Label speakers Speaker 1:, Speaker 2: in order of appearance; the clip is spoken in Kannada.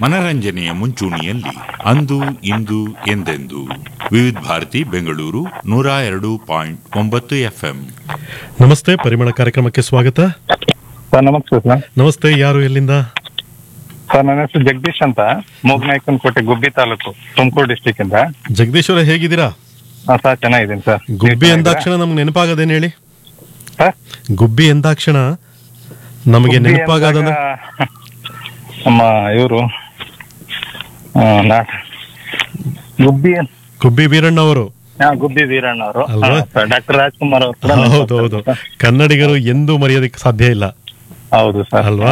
Speaker 1: ಮನರಂಜನೆಯ ಮುಂಚೂಣಿಯಲ್ಲಿ ಅಂದು ಇಂದು ಎಂದೆಂದು ವಿವಿಧ ಭಾರತಿ ಬೆಂಗಳೂರು 102.9 FM.
Speaker 2: ನಮಸ್ತೆ, ಪರಿಮಳ ಕಾರ್ಯಕ್ರಮಕ್ಕೆ ಸ್ವಾಗತ.
Speaker 3: ಸರ್ ನಮಸ್ತೆ ಸರ್.
Speaker 2: ನಮಸ್ತೆ, ಯಾರು ಎಲ್ಲಿಂದ?
Speaker 3: ಸರ್ ನನ್ನ ಹೆಸರು ಜಗದೀಶ್ ಅಂತ, ಮೂಗನಾಯಕನಕೋಟೆ ಗುಬ್ಬಿ ತಾಲೂಕು, ತುಮಕೂರು ಡಿಸ್ಟಿಕ್ ಇಂದ.
Speaker 2: ಜಗದೀಶ್ ಅವರೇ, ಹೇಗಿದ್ದೀರಾ?
Speaker 3: ಸರ್ ಚೆನ್ನಾಗಿದ್ದೀನಿ ಸರ್.
Speaker 2: ಗುಬ್ಬಿ ಎಂದಾಕ್ಷಣ ನಮ್ಗೆ ನೆನಪಾಗದೇನು ಹೇಳಿ?
Speaker 3: ಸರ್
Speaker 2: ಗುಬ್ಬಿ ಎಂದಾಕ್ಷಣ ನಮಗೆ ನೆನಪಾಗದಂದ್ರೆ
Speaker 3: ನಮ್ಮ ಇವರು
Speaker 2: ಗುಬ್ಬಿ ವೀರಣ್ಣ ಅವರು.
Speaker 3: ಗುಬ್ಬಿ ವೀರಣ್ಣ ಅವರು,
Speaker 2: ಅಲ್ವಾ?
Speaker 3: ಡಾಕ್ಟರ್ ರಾಜ್ಕುಮಾರ್ ಅವರು.
Speaker 2: ಹೌದು, ಕನ್ನಡಿಗರು ಎಂದೂ ಮರೆಯೋದಕ್ಕೆ ಸಾಧ್ಯ ಇಲ್ಲ.
Speaker 3: ಹೌದು ಸರ್.
Speaker 2: ಅಲ್ವಾ?